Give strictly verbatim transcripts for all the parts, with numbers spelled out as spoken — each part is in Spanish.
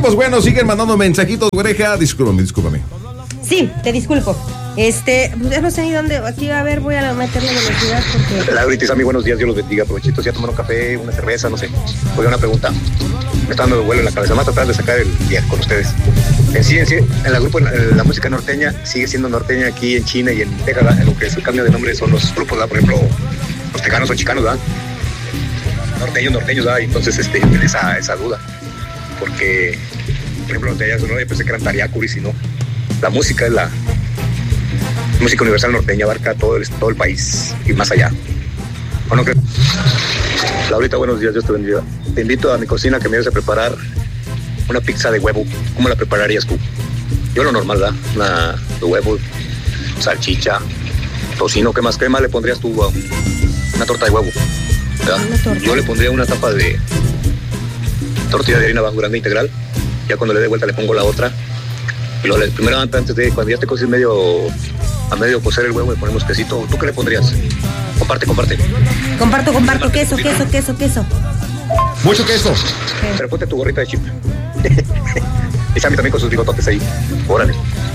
pues bueno, siguen mandando mensajitos, oreja. Discúlpame, discúlpame. Sí, te disculpo. Este, pues ya no sé ni dónde. Aquí, a ver, voy a meterle velocidad porque. Laurita y Sammy, buenos días, Dios los bendiga. Provechitos, ya tomaron café, una cerveza, no sé. Oiga, una pregunta. Me está dando vuelo en la cabeza, más tratar de sacar el día con ustedes. En sí, en sí, en la grupo, en la música norteña sigue siendo norteña aquí en China y en Texas, en lo que es el cambio de nombre son los grupos, ¿verdad? Por ejemplo, los tejanos o chicanos, ¿verdad? Norteños, norteños, ¿verdad? Y entonces, este, yo tenía esa, esa duda. Porque, por ejemplo, norteñas, ¿no? Yo pensé que eran tariacuris y no. La música es la música universal norteña, abarca todo el, todo el país y más allá. ¿O no crees? Laurita, buenos días, Dios te bendiga. Te invito a mi cocina que me ayudes a preparar una pizza de huevo. ¿Cómo la prepararías tú? Yo lo normal, ¿verdad? Una de huevo, salchicha, tocino. ¿Qué más crema le pondrías tú? Uh, una torta de huevo, ¿verdad? Yo le pondría una tapa de tortilla de harina bajo grande integral. Ya cuando le dé vuelta le pongo la otra. Y luego, primero antes de, cuando ya te coces medio, a medio cocer el huevo, le ponemos quesito. ¿Tú qué le pondrías? Comparte, comparte. Comparto, comparto, queso, queso, queso, queso. Mucho queso. Pero ponte tu gorrita de chip. Y Sammy también con sus bigototes ahí. Órale.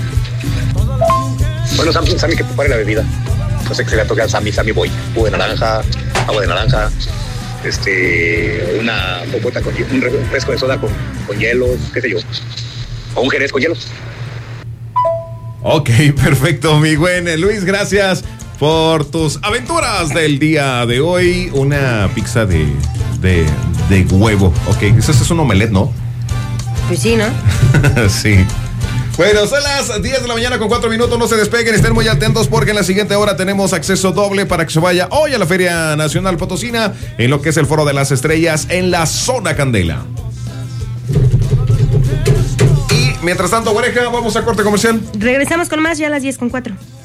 Bueno, Sammy, Sammy que prepare la bebida. No sé qué se le toca a Sammy, Sammy voy. Jugo de naranja, agua de naranja, este, una popota con un refresco de soda con, con hielos, qué sé yo. O un jerez con hielos. Ok, perfecto, mi buen Luis, gracias por tus aventuras del día de hoy. Una pizza de, de, de huevo. Ok, eso es un omelette, ¿no? Pues sí, ¿no? Sí. Bueno, son las diez de la mañana con cuatro minutos. No se despeguen, estén muy atentos porque en la siguiente hora tenemos acceso doble para que se vaya hoy a la Feria Nacional Potosina en lo que es el Foro de las Estrellas en la Zona Candela. Y mientras tanto, oreja, vamos a corte comercial. Regresamos con más ya a las diez con cuatro.